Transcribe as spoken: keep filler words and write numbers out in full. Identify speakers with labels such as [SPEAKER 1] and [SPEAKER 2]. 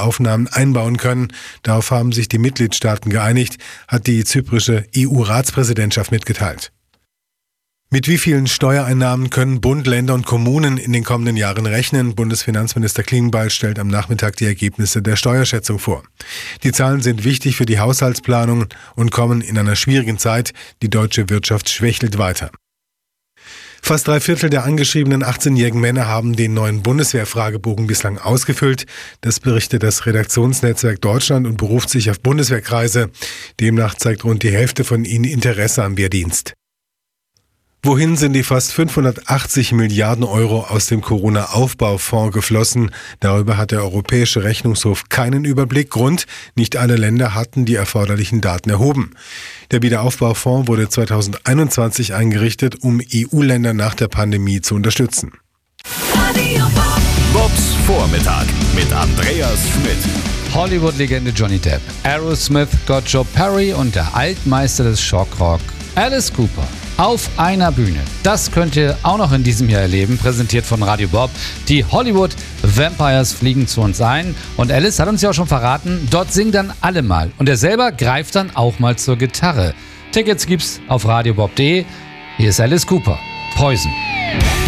[SPEAKER 1] Aufnahmen einbauen können. Darauf haben sich die Mitgliedstaaten geeinigt, hat die zyprische E U-Ratspräsidentschaft mitgeteilt. Mit wie vielen Steuereinnahmen können Bund, Länder und Kommunen in den kommenden Jahren rechnen? Bundesfinanzminister Klingbeil stellt am Nachmittag die Ergebnisse der Steuerschätzung vor. Die Zahlen sind wichtig für die Haushaltsplanung und kommen in einer schwierigen Zeit. Die deutsche Wirtschaft schwächelt weiter. Fast drei Viertel der angeschriebenen achtzehnjährigen Männer haben den neuen Bundeswehr-Fragebogen bislang ausgefüllt. Das berichtet das Redaktionsnetzwerk Deutschland und beruft sich auf Bundeswehrkreise. Demnach zeigt rund die Hälfte von ihnen Interesse am Wehrdienst. Wohin sind die fast fünfhundertachtzig Milliarden Euro aus dem Corona-Aufbaufonds geflossen? Darüber hat der Europäische Rechnungshof keinen Überblick. Grund: nicht alle Länder hatten die erforderlichen Daten erhoben. Der Wiederaufbaufonds wurde zweitausendeinundzwanzig eingerichtet, um E U-Länder nach der Pandemie zu unterstützen.
[SPEAKER 2] Bobs Vormittag mit Andreas Schmidt.
[SPEAKER 3] Hollywood-Legende Johnny Depp, Aerosmith, Scott Joe Perry und der Altmeister des Shockrock, Alice Cooper. Auf einer Bühne. Das könnt ihr auch noch in diesem Jahr erleben, präsentiert von Radio Bob. Die Hollywood Vampires fliegen zu uns ein und Alice hat uns ja auch schon verraten, dort singen dann alle mal und er selber greift dann auch mal zur Gitarre. Tickets gibt's auf radiobob punkt de. Hier ist Alice Cooper, Poison.